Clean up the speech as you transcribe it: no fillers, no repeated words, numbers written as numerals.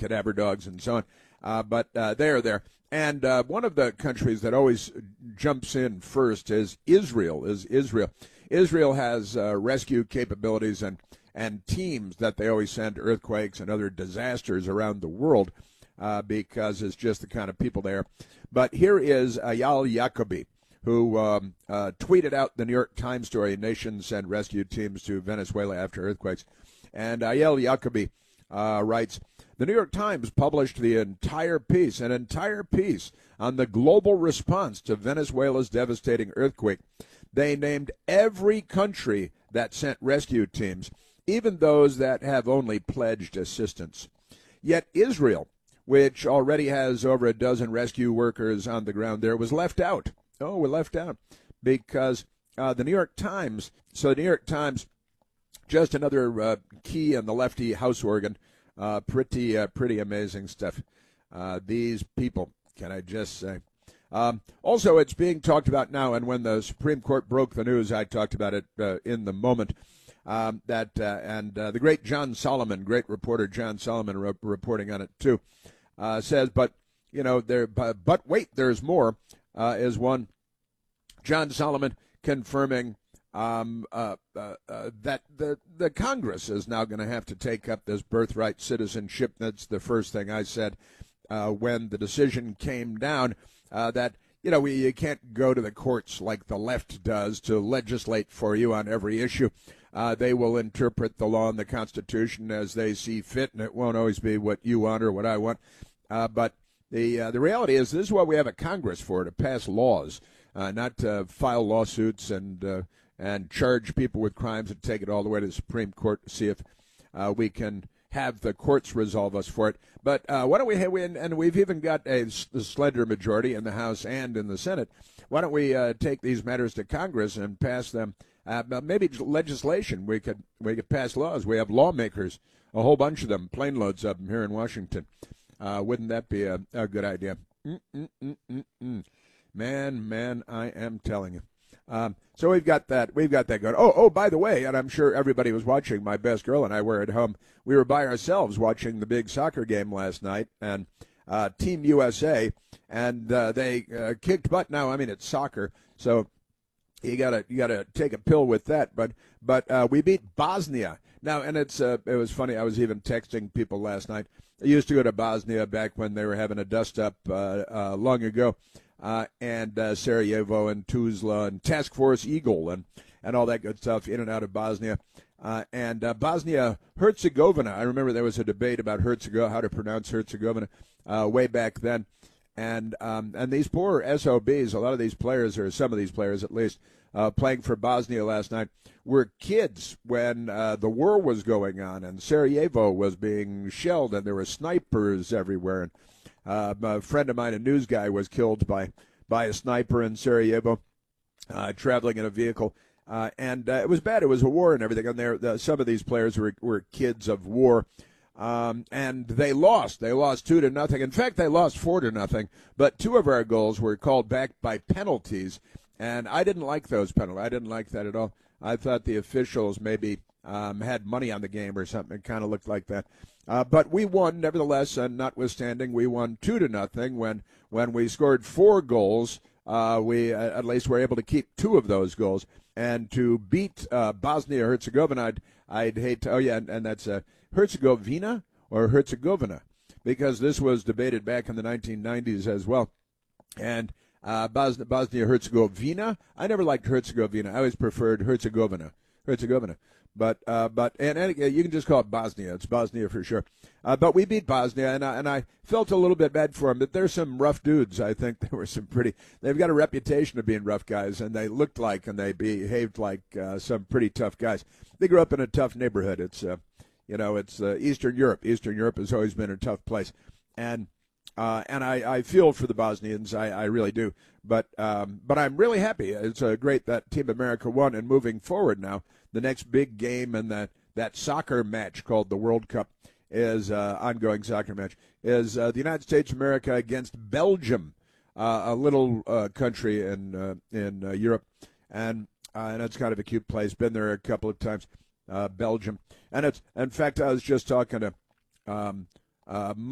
cadaver dogs and so on. But they are there. And one of the countries that always jumps in first is Israel. Israel has rescue capabilities and teams that they always send to earthquakes and other disasters around the world because it's just the kind of people there. But here is Ayal Yacobi, who tweeted out the New York Times story, Nations Send Rescue Teams to Venezuela After Earthquakes. And Ayal Yacobi writes, the New York Times published an entire piece on the global response to Venezuela's devastating earthquake. They named every country that sent rescue teams, even those that have only pledged assistance. Yet Israel, which already has over a dozen rescue workers on the ground there, was left out. Oh, we're left out because the New York Times, just another key in the lefty house organ, pretty amazing stuff. These people, can I just say. Also, it's being talked about now, and when the Supreme Court broke the news, I talked about it in the moment, the great John Solomon, great reporter John Solomon reporting on it too, says, but wait, there's more, is one John Solomon confirming that the Congress is now going to have to take up this birthright citizenship. That's the first thing I said when the decision came down, that you can't go to the courts like the left does to legislate for you on every issue. They will interpret the law and the Constitution as they see fit, and it won't always be what you want or what I want. But the reality is, this is what we have a Congress for, to pass laws, not to file lawsuits and charge people with crimes and take it all the way to the Supreme Court to see if we can have the courts resolve us for it. But why don't we have, and we've even got a slender majority in the House and in the Senate, why don't we take these matters to Congress and pass them, maybe legislation. We could pass laws. We have lawmakers, a whole bunch of them, plane loads of them here in Washington. Wouldn't that be a good idea? Man, I am telling you. So we've got that going. Oh, by the way, and I'm sure everybody was watching, my best girl and I were at home. We were by ourselves watching the big soccer game last night, and Team USA, and they kicked butt. Now, I mean, it's soccer, so you gotta take a pill with that. But we beat Bosnia. Now, and it was funny. I was even texting people last night. I used to go to Bosnia back when they were having a dust-up long ago. And Sarajevo and Tuzla and Task Force Eagle and all that good stuff in and out of Bosnia. And Bosnia-Herzegovina, I remember there was a debate about how to pronounce Herzegovina way back then. And these poor SOBs, a lot of these players, or some of these players at least, playing for Bosnia last night, were kids when the war was going on and Sarajevo was being shelled and there were snipers everywhere. And a friend of mine, a news guy, was killed by a sniper in Sarajevo, traveling in a vehicle. And it was bad. It was a war and everything. And some of these players were kids of war. And they lost. They lost 2-0. In fact, they lost 4-0. But two of our goals were called back by penalties. And I didn't like those penalties. I didn't like that at all. I thought the officials maybe had money on the game or something. It kind of looked like that. But we won, nevertheless, and notwithstanding, we won 2-0 when we scored 4 goals. We at least were able to keep 2 of those goals. And to beat Bosnia-Herzegovina, I'd hate to, and that's Herzegovina or Herzegovina, because this was debated back in the 1990s as well. And Bosnia-Herzegovina, I never liked Herzegovina. I always preferred Herzegovina. But you can just call it Bosnia. It's Bosnia for sure. But we beat Bosnia, and I felt a little bit bad for them. But there's some rough dudes. I think there were they've got a reputation of being rough guys, and they looked like and they behaved like some pretty tough guys. They grew up in a tough neighborhood. It's Eastern Europe. Eastern Europe has always been a tough place, and I feel for the Bosnians. I really do. But I'm really happy. It's great that Team America won, and moving forward now, the next big game and that soccer match called the World Cup is ongoing soccer match is the United States of America against Belgium, a little country in Europe, and it's kind of a cute place. Been there a couple of times, Belgium, and it's in fact I was just talking to